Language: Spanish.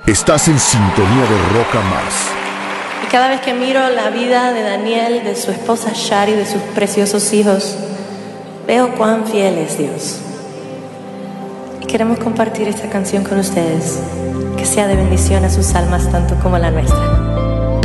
Estás en sintonía de Roca Más. Y cada vez que miro la vida de Daniel, de su esposa Shari, de sus preciosos hijos, veo cuán fiel es Dios. Y queremos compartir esta canción con ustedes, que sea de bendición a sus almas tanto como la nuestra.